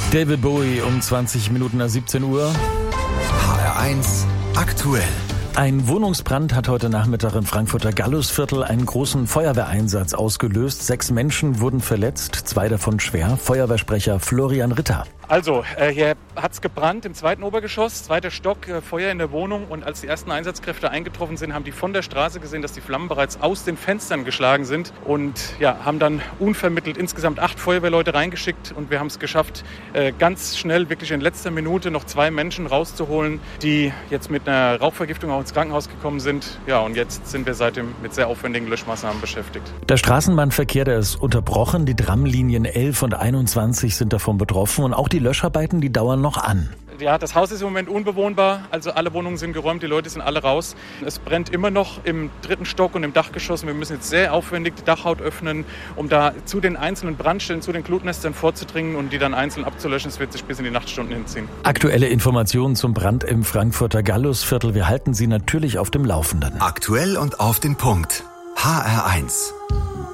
David Bowie um 20 Minuten nach 17 Uhr. HR1 aktuell. Ein Wohnungsbrand hat heute Nachmittag im Frankfurter Gallusviertel einen großen Feuerwehreinsatz ausgelöst. 6 Menschen wurden verletzt, 2 davon schwer. Feuerwehrsprecher Florian Ritter. Also, hier hat's gebrannt im 2. Obergeschoss, 2. Stock, Feuer in der Wohnung. Und als die ersten Einsatzkräfte eingetroffen sind, haben die von der Straße gesehen, dass die Flammen bereits aus den Fenstern geschlagen sind. Und haben dann unvermittelt insgesamt 8 Feuerwehrleute reingeschickt. Und wir haben es geschafft, ganz schnell, wirklich in letzter Minute, noch 2 Menschen rauszuholen, die jetzt mit einer Rauchvergiftung auch ins Krankenhaus gekommen sind. Ja, und jetzt sind wir seitdem mit sehr aufwendigen Löschmaßnahmen beschäftigt. Der Straßenbahnverkehr, der ist unterbrochen. Die Tramlinien 11 und 21 sind davon betroffen. Und auch die Löscharbeiten, die dauern noch an. Ja, das Haus ist im Moment unbewohnbar, also alle Wohnungen sind geräumt, die Leute sind alle raus. Es brennt immer noch im 3. Stock und im Dachgeschoss. Wir müssen jetzt sehr aufwendig die Dachhaut öffnen, um da zu den einzelnen Brandstellen, zu den Glutnestern vorzudringen und die dann einzeln abzulöschen. Es wird sich bis in die Nachtstunden hinziehen. Aktuelle Informationen zum Brand im Frankfurter Gallusviertel. Wir halten Sie natürlich auf dem Laufenden. Aktuell und auf den Punkt. HR1.